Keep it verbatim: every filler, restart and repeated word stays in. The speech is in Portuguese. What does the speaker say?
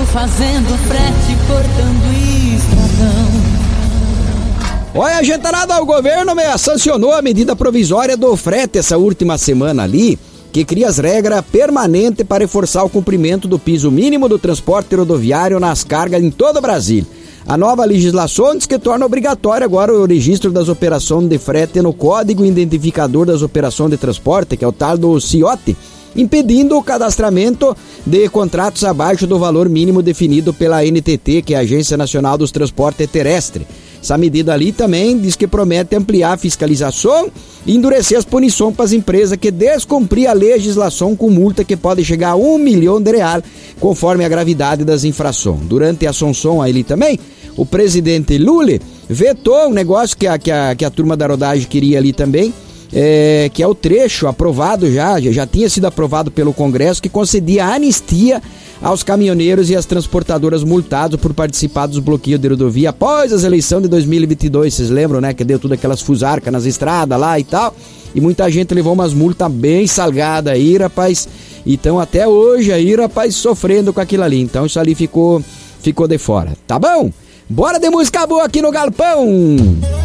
fazendo frete, cortando estradão. Olha, gentarada, o governo me sancionou a medida provisória do frete essa última semana ali, que cria as regras permanentes para reforçar o cumprimento do piso mínimo do transporte rodoviário nas cargas em todo o Brasil. A nova legislação diz que torna obrigatório agora o registro das operações de frete no Código Identificador das Operações de Transporte, que é o tal do C I O T, impedindo o cadastramento de contratos abaixo do valor mínimo definido pela A N T T, que é a Agência Nacional dos Transportes Terrestres. Essa medida ali também diz que promete ampliar a fiscalização e endurecer as punições para as empresas que descumprir a legislação com multa que pode chegar a um milhão de reais, conforme a gravidade das infrações. Durante a sanção ali também, o presidente Lula vetou um negócio que a, que a, que a turma da rodagem queria ali também, É, que é o trecho aprovado já, já, já tinha sido aprovado pelo Congresso, que concedia anistia aos caminhoneiros e às transportadoras multados por participar dos bloqueios de rodovia após as eleições de dois mil e vinte e dois. Vocês lembram, né? Que deu tudo aquelas fusarcas nas estradas lá e tal, e muita gente levou umas multas bem salgadas aí, rapaz. Então até hoje aí, rapaz, sofrendo com aquilo ali. Então isso ali ficou, ficou de fora, tá bom? Bora de música boa aqui no Galpão!